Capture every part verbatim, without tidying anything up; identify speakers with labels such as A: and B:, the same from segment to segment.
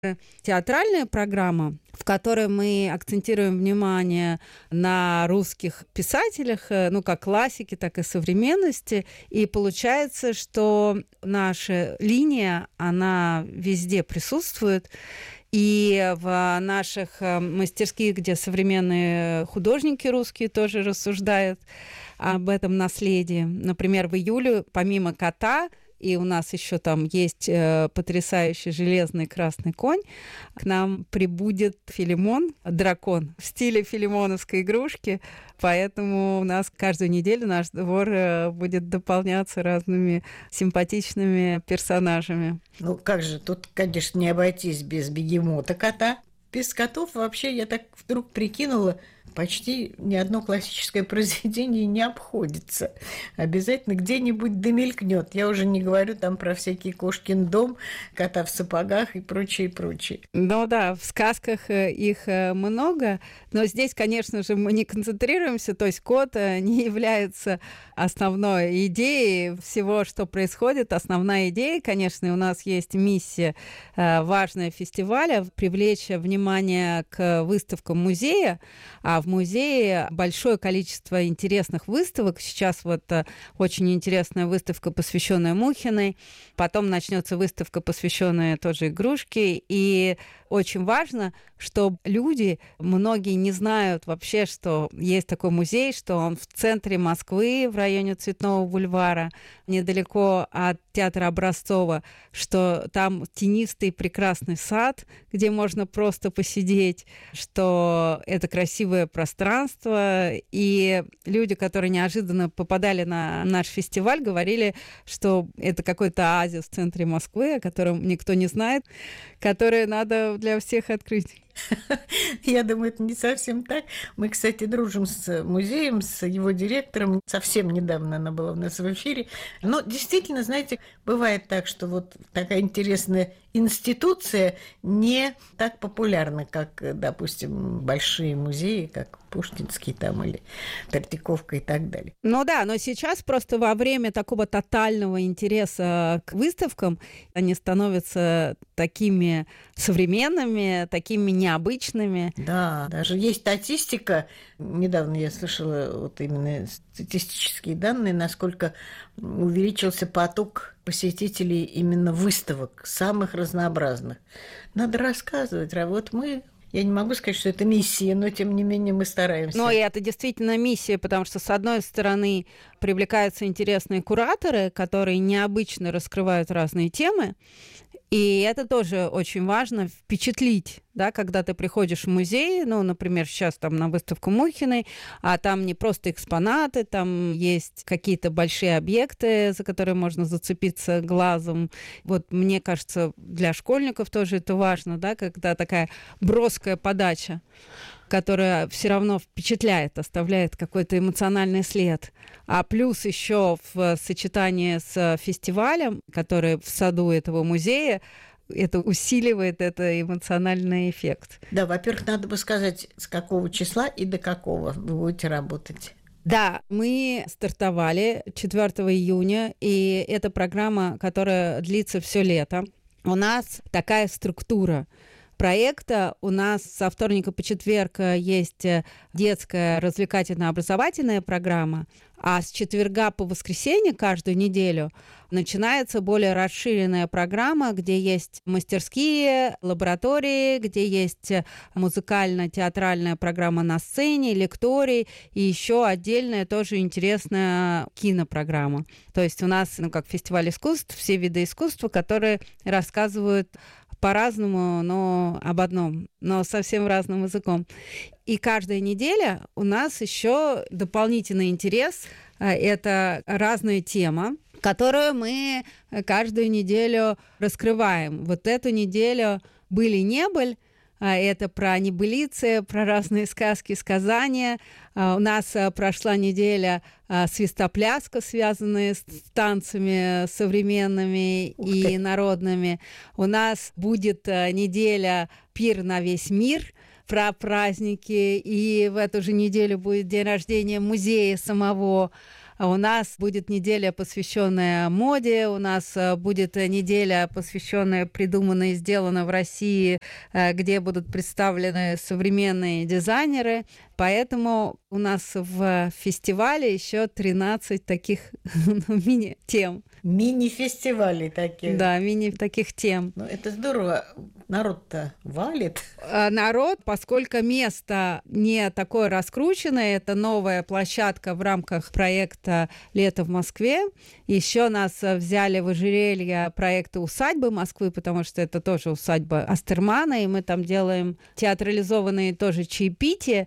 A: театральная программа, в которой мы акцентируем внимание на русских писателях, ну, как классики, так и современности. И получается, что наша линия, она везде присутствует. И в наших мастерских, где современные художники русские тоже рассуждают об этом наследии. Например, в июле, помимо кота, и у нас еще там есть э, потрясающий железный красный конь, к нам прибудет Филимон, дракон, в стиле филимоновской игрушки. Поэтому у нас каждую неделю наш двор э, будет дополняться разными симпатичными персонажами.
B: Ну как же, тут, конечно, не обойтись без бегемота кота. Без котов вообще, я так вдруг прикинула, почти ни одно классическое произведение не обходится. Обязательно где-нибудь домелькнет. Я уже не говорю там про всякий Кошкин дом, кота в сапогах и прочее, прочее.
A: Ну да, в сказках их много, но здесь, конечно же, мы не концентрируемся, то есть кот не является основной идеей всего, что происходит. Основная идея, конечно, у нас есть миссия важная фестиваля — привлечь внимание к выставкам музея, а в музее большое количество интересных выставок. Сейчас вот очень интересная выставка, посвященная Мухиной. Потом начнется выставка, посвященная тоже игрушке. И очень важно, что люди, многие не знают вообще, что есть такой музей, что он в центре Москвы, в районе Цветного бульвара, недалеко от театра Образцова, что там тенистый прекрасный сад, где можно просто посидеть, что это красивое пространство. И люди, которые неожиданно попадали на наш фестиваль, говорили, что это какой-то оазис в центре Москвы, о котором никто не знает, который надо для всех открыть.
B: Я думаю, это не совсем так. Мы, кстати, дружим с музеем, с его директором. Совсем недавно она была у нас в эфире. Но действительно, знаете, бывает так, что вот такая интересная институция не так популярна, как, допустим, большие музеи, как Пушкинский там или Третьяковка и так далее.
A: Ну да, но сейчас просто во время такого тотального интереса к выставкам они становятся такими современными, такими необычными.
B: Да, даже есть статистика. Недавно я слышала вот именно статистические данные, насколько увеличился поток посетителей именно выставок, самых разнообразных. Надо рассказывать. Вот мы... Я не могу сказать, что это миссия, но тем не менее мы стараемся.
A: Но и это действительно миссия, потому что, с одной стороны, привлекаются интересные кураторы, которые необычно раскрывают разные темы, и это тоже очень важно — впечатлить, да, когда ты приходишь в музей, ну, например, сейчас там на выставку Мухиной, а там не просто экспонаты, там есть какие-то большие объекты, за которые можно зацепиться глазом. Вот мне кажется, для школьников тоже это важно, да, когда такая броская подача, которая все равно впечатляет, оставляет какой-то эмоциональный след. А плюс еще в сочетании с фестивалем, который в саду этого музея, это усиливает этот эмоциональный эффект.
B: Да, во-первых, надо бы сказать, с какого числа и до какого вы будете работать.
A: Да, мы стартовали четвёртого июня, и это программа, которая длится все лето. У нас такая структура проекта. У нас со вторника по четверг есть детская развлекательно-образовательная программа, а с четверга по воскресенье каждую неделю начинается более расширенная программа, где есть мастерские, лаборатории, где есть музыкально-театральная программа на сцене, лекторий и еще отдельная тоже интересная кинопрограмма. То есть у нас, ну, как фестиваль искусств, все виды искусства, которые рассказывают по-разному, но об одном, но совсем разным языком. И каждая неделя у нас еще дополнительный интерес. Это разная тема, которую мы каждую неделю раскрываем. Вот эту неделю «Были-не-быль». Это про небылицы, про разные сказки, сказания. У нас прошла неделя свистопляска, связанная с танцами современными и народными. У нас будет неделя «Пир на весь мир», про праздники. И в эту же неделю будет день рождения музея самого. У нас будет неделя, посвященная моде, у нас будет неделя, посвященная придуманной и сделанной в России, где будут представлены современные дизайнеры. Поэтому у нас в фестивале еще тринадцать таких мини-тем.
B: Мини-фестивалей таких.
A: Да, мини таких тем.
B: Ну, это здорово. Народ-то валит.
A: Народ, поскольку место не такое раскрученное, это новая площадка в рамках проекта «Лето в Москве». Еще нас взяли в ожерелье проекта «Усадьбы Москвы», потому что это тоже усадьба Астермана, и мы там делаем театрализованные тоже чаепития,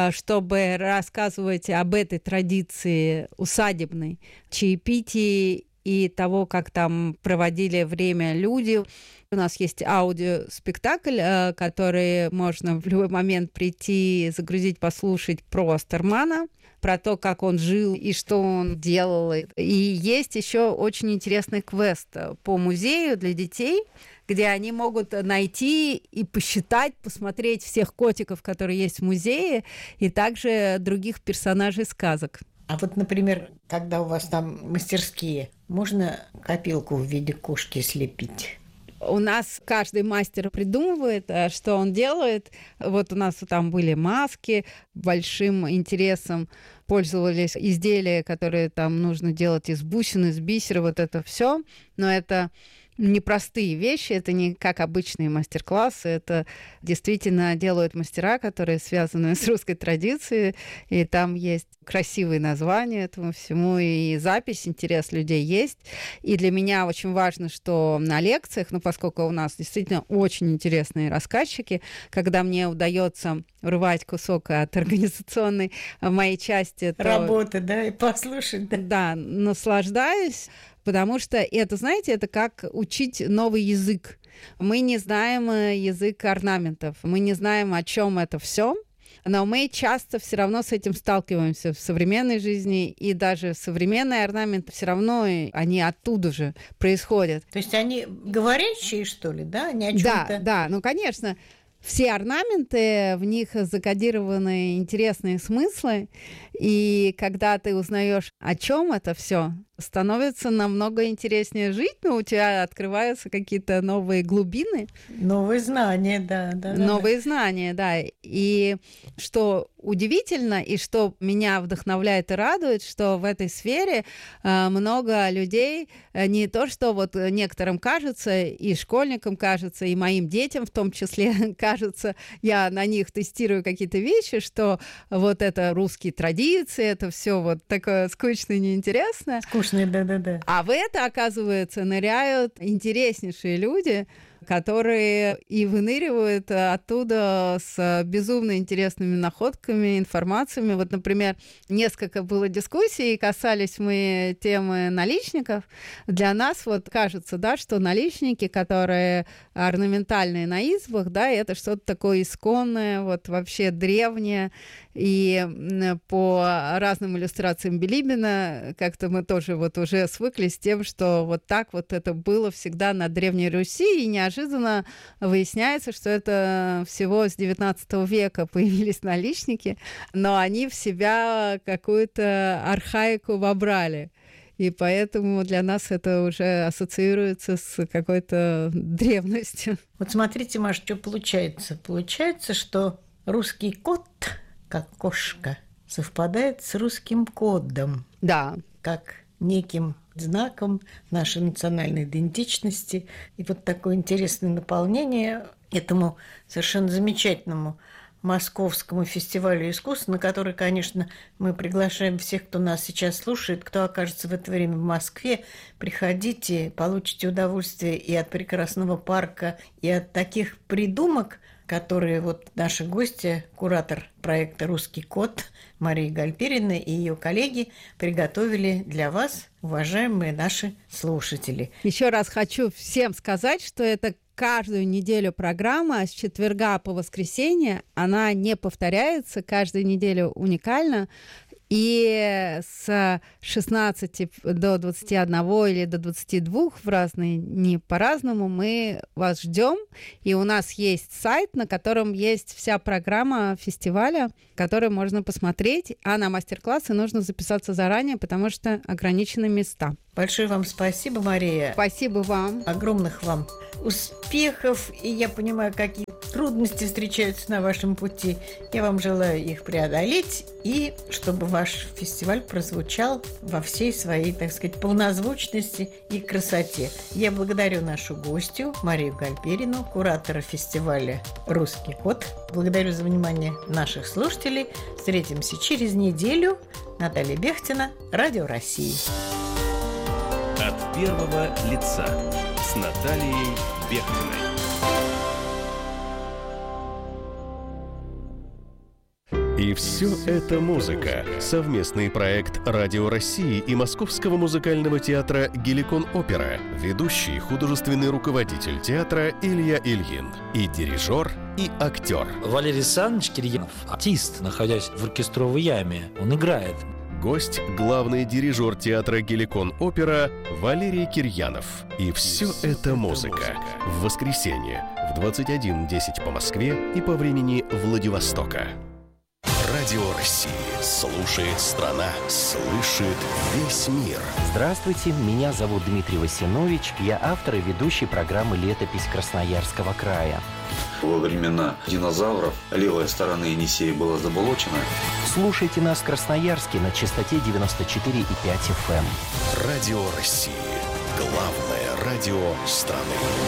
A: чтобы рассказывать об этой традиции усадебной чаепитий и того, как там проводили время люди. У нас есть аудиоспектакль, который можно в любой момент прийти, загрузить, послушать про Астермана, про то, как он жил и что он делал. И есть еще очень интересный квест по музею для детей, где они могут найти и посчитать, посмотреть всех котиков, которые есть в музее, и также других персонажей сказок.
B: А вот, например, когда у вас там мастерские, можно копилку в виде кошки слепить?
A: У нас каждый мастер придумывает, что он делает. Вот у нас там были маски, большим интересом пользовались изделия, которые там нужно делать из бусин, из бисера, вот это все. Но это непростые вещи, это не как обычные мастер-классы, это действительно делают мастера, которые связаны с русской традицией, и там есть красивые названия этому всему, и запись, интерес людей есть. И для меня очень важно, что на лекциях, ну, поскольку у нас действительно очень интересные рассказчики, когда мне удается урвать кусок от организационной моей части, то...
B: Работы, да, и послушать. Да,
A: да, наслаждаюсь. Потому что это, знаете, это как учить новый язык. Мы не знаем язык орнаментов, мы не знаем, о чем это все, но мы часто все равно с этим сталкиваемся в современной жизни, и даже современные орнаменты все равно они оттуда же происходят.
B: То есть они говорящие, что ли, да? Они о
A: да,
B: чём-то...
A: да, ну, конечно. Все орнаменты, в них закодированы интересные смыслы, и когда ты узнаешь, о чем это все, становится намного интереснее жить, но у тебя открываются какие-то новые глубины.
B: Новые знания, да. да
A: новые
B: да.
A: знания, да. И что удивительно, и что меня вдохновляет и радует, что в этой сфере э, много людей, э, не то, что вот некоторым кажется, и школьникам кажется, и моим детям в том числе кажется, я на них тестирую какие-то вещи, что вот это русские традиции, это все вот такое скучное, неинтересное.
B: Скучное, да-да-да.
A: А в это, оказывается, ныряют интереснейшие люди, которые и выныривают оттуда с безумно интересными находками, информациями. Вот, например, несколько было дискуссий, касались мы темы наличников. Для нас вот кажется, да, что наличники, которые орнаментальные на избах, да, это что-то такое исконное, вот вообще древнее. И по разным иллюстрациям Билибина как-то мы тоже вот уже свыклись с тем, что вот так вот это было всегда на Древней Руси, и неожиданно выясняется, что это всего с девятнадцатого века появились наличники, но они в себя какую-то архаику вобрали. И поэтому для нас это уже ассоциируется с какой-то древностью.
B: Вот смотрите, Маш, что получается. Получается, что русский кот, как кошка, совпадает с русским кодом.
A: Да.
B: Как неким знаком нашей национальной идентичности. И вот такое интересное наполнение этому совершенно замечательному Московскому фестивалю искусств, на который, конечно, мы приглашаем всех, кто нас сейчас слушает, кто окажется в это время в Москве. Приходите, получите удовольствие и от прекрасного парка, и от таких придумок, которые вот наши гости, куратор проекта «Русский кот» Мария Гальперина и ее коллеги приготовили для вас, уважаемые наши слушатели.
A: Еще раз хочу всем сказать, что это каждую неделю программа с четверга по воскресенье, она не повторяется, каждую неделю уникальна. И с шестнадцати до двадцати одного или до двадцати двух в разные дни по-разному мы вас ждем. И у нас есть сайт, на котором есть вся программа фестиваля, которую можно посмотреть. А на мастер-классы нужно записаться заранее, потому что ограничены места.
B: Большое вам спасибо, Мария.
A: Спасибо вам.
B: Огромных вам успехов. И я понимаю, какие трудности встречаются на вашем пути. Я вам желаю их преодолеть. И чтобы ваш фестиваль прозвучал во всей своей, так сказать, полнозвучности и красоте. Я благодарю нашу гостью Марию Гальперину, куратора фестиваля «Русский кот». Благодарю за внимание наших слушателей. Встретимся через неделю. Наталья Бехтина, Радио России.
C: От первого лица с Натальей Бехтиной.
D: И все это музыка. Совместный проект Радио России и Московского музыкального театра «Геликон Опера». Ведущий художественный руководитель театра Илья Ильин. И дирижер, и актер.
E: Валерий Александрович Кирьянов, артист, находясь в оркестровой яме, он играет.
D: Гость – главный дирижер театра «Геликон Опера» Валерий Кирьянов. И все это музыка. В воскресенье в двадцать один десять по Москве и по времени Владивостока. Радио России. Слушает страна, слышит весь мир.
F: Здравствуйте, меня зовут Дмитрий Васинович. Я автор и ведущий программы «Летопись Красноярского края».
G: Во времена динозавров левая сторона Енисея была заболочена.
F: Слушайте нас в Красноярске на частоте девяносто четыре и пять эф эм.
D: Радио России. Главное радио страны.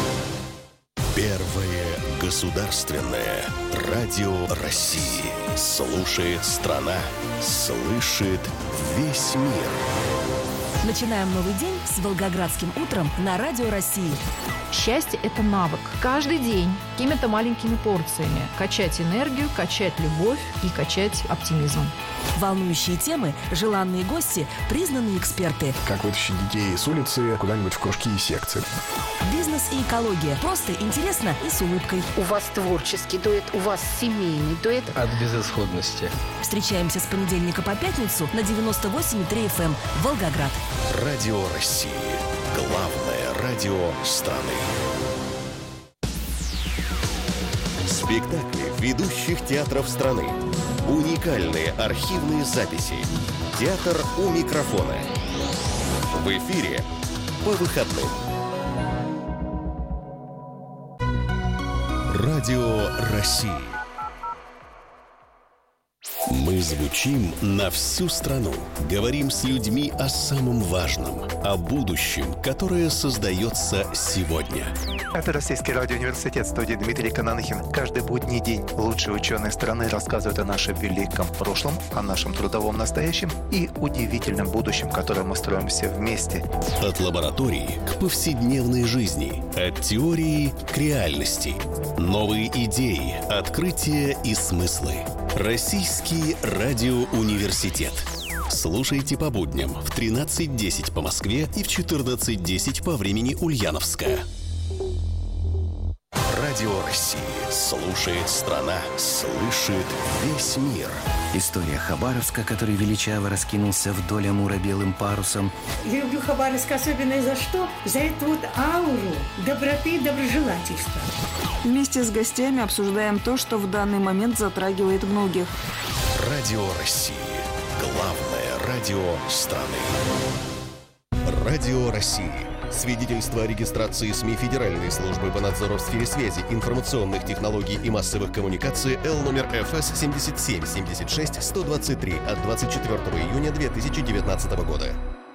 D: Первое государственное радио России. Слушает страна, слышит весь мир.
H: Начинаем новый день с «Волгоградским утром» на Радио России.
I: Счастье – это навык. Каждый день какими-то маленькими порциями качать энергию, качать любовь и качать оптимизм.
H: Волнующие темы, желанные гости, признанные эксперты.
J: Как вытащить детей с улицы куда-нибудь в кружки и секции.
H: Бизнес и экология. Просто интересно и с улыбкой.
K: У вас творческий дуэт, у вас семейный дуэт.
L: От безысходности.
H: Встречаемся с понедельника по пятницу на девяносто восемь и три эф эм. Волгоград.
D: Радио России. Главное радио страны. Спектакли ведущих театров страны. Уникальные архивные записи. Театр у микрофона. В эфире по выходным. Радио России. Мы звучим на всю страну. Говорим с людьми о самом важном, о будущем, которое создается сегодня.
M: Это Российский радиоуниверситет, студия Дмитрий Кананахин. Каждый будний день лучшие ученые страны рассказывают о нашем великом прошлом, о нашем трудовом настоящем и удивительном будущем, которое мы строим все вместе.
D: От лаборатории к повседневной жизни, от теории к реальности. Новые идеи, открытия и смыслы. Российский радиоуниверситет. Слушайте по будням в тринадцать десять по Москве и в четырнадцать десять по времени Ульяновска. Радио России. Слушает страна, слышит весь мир.
N: История Хабаровска, который величаво раскинулся вдоль Амура белым парусом.
O: Я люблю Хабаровск особенно за что? За эту вот ауру доброты и доброжелательства.
P: Вместе с гостями обсуждаем то, что в данный момент затрагивает многих.
D: Радио России. Главное радио страны. Радио России. Свидетельство о регистрации СМИ Федеральной службы по надзору в сфере связи, информационных технологий и массовых коммуникаций Л номер эф эс семьдесят семь семьдесят шесть сто двадцать три от двадцать четвёртого июня две тысячи девятнадцатого года.